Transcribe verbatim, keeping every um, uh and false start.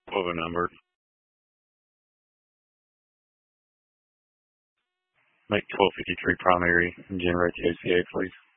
What number? Make twelve fifty-three primary and generate the O C A, please.